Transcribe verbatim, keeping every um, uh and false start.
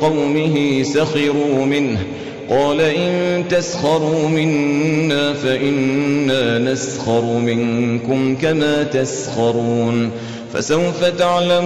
قومه سخروا منه قال إن تسخروا منا فإنا نسخر منكم كما تسخرون فسوف تعلمون